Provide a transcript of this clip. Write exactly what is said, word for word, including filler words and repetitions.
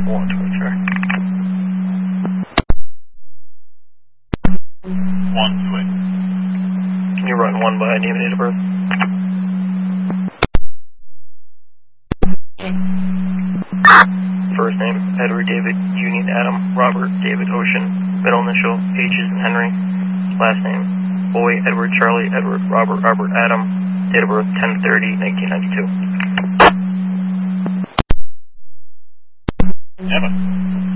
One, two, sir. One, two, eight. Can you run one by name and date of birth? First name, Edward David Union Adam Robert David Ocean. Middle initial, H is in Henry. Last name, Boy Edward Charlie Edward Robert Robert Adam. Date of birth, ten thirty nineteen ninety-two. Emma.